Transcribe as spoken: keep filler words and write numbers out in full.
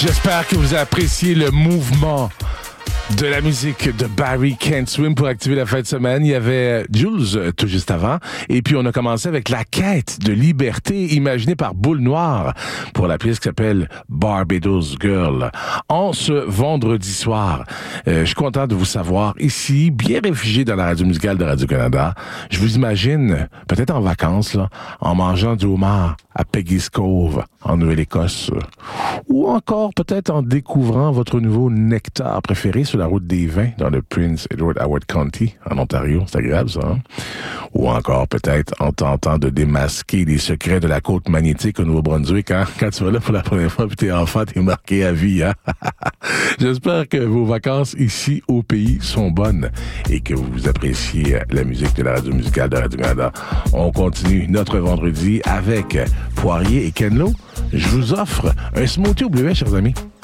J'espère que vous appréciez le mouvement de la musique de Barry Can't Swim pour activer la fin de semaine. Il y avait Jules tout juste avant. Et puis, on a commencé avec La quête de liberté imaginée par Boule Noire pour la pièce qui s'appelle Barbados Girl. En ce vendredi soir, euh, je suis content de vous savoir ici, bien réfugié dans la radio musicale de Radio-Canada. Je vous imagine peut-être en vacances, là, en mangeant du homard à Peggy's Cove, en Nouvelle-Écosse. Ou encore peut-être en découvrant votre nouveau nectar préféré sur la route des vins dans le Prince Edward Howard County, en Ontario. C'est agréable, ça, hein? Ou encore peut-être en tentant de démasquer les secrets de la côte magnétique au Nouveau-Brunswick, hein? Quand tu vas là pour la première fois puis t'es enfant, t'es marqué à vie, hein? J'espère que vos vacances ici au pays sont bonnes et que vous appréciez la musique de la radio musicale de Radio-Canada. On continue notre vendredi avec Poirier et Ken Lo. Je vous offre un smoothie au bleuet, chers amis.